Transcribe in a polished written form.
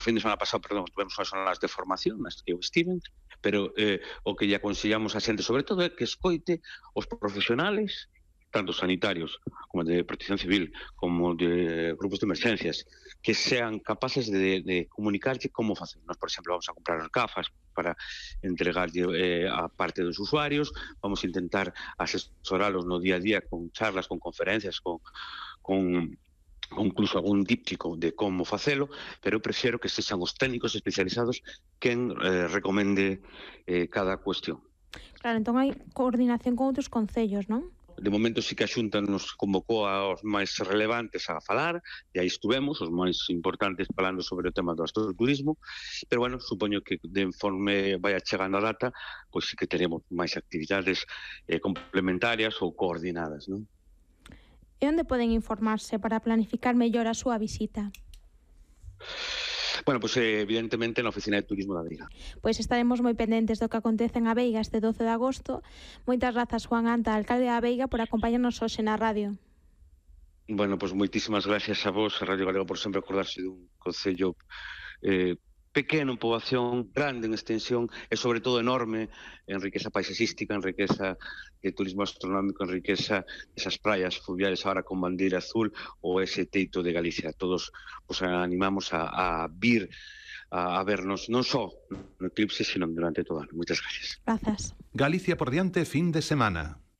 fin de semana pasado, perdón, tivemos unhas jornadas de formación nas que eu estiven, pero o que lle aconsellamos a xente, sobre todo, é que escoite os profesionales, tanto sanitarios como de protección civil, como de grupos de emergencias, que sean capaces de comunicarlle como facer. Nós, por exemplo, vamos a comprar as gafas para entregarlle a parte dos usuarios, vamos a intentar asesoralos no día a día con charlas, con conferencias, con incluso algún díptico de como facelo, pero eu prefiro que sexan os técnicos especializados quen recomende cada cuestión. Claro, entón hai coordinación con outros concellos, non? De momento sí que a Xunta nos convocou aos máis relevantes a falar, e aí estuvemos, os máis importantes falando sobre o tema do astroturismo, pero bueno, supoño que conforme vai chegando a data, pois sí que teremos máis actividades complementarias ou coordinadas, non? E onde poden informarse para planificar mellor a súa visita? Bueno, pois evidentemente na Oficina de Turismo da Veiga. Pois estaremos moi pendentes do que acontece en A Veiga este 12 de agosto. Moitas grazas, Juan Anta, alcalde da Veiga, por acompañarnos hoxe na radio. Bueno, pois moitísimas gracias a vos, a Radio Galega, por sempre acordarse dun concello pequeno en poboación, grande en extensión e sobre todo enorme en riqueza paisaxística, en riqueza de turismo astronómico, en riqueza desas praias fluviales agora con bandeira azul ou ese teito de Galicia. Todos os animamos a vir a vernos non só no eclipse, sino durante todo o ano. Moitas gracias. Grazas. Galicia por diante fin de semana.